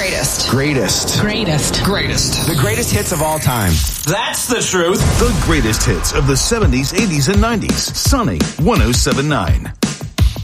Greatest. Greatest. Greatest. Greatest. The greatest hits of all time. That's the truth. The greatest hits of the 70s, 80s, and 90s. Sunny 107.9.